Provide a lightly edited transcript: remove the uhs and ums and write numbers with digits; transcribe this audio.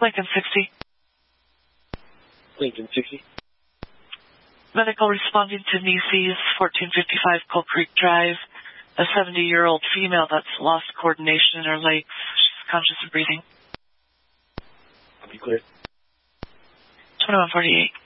Lincoln 60. Lincoln 60. Medical responding to Nieces, 1455 Coal Creek Drive. A 70-year-old female that's lost coordination in her legs. She's conscious of breathing. I'll be clear. 2148.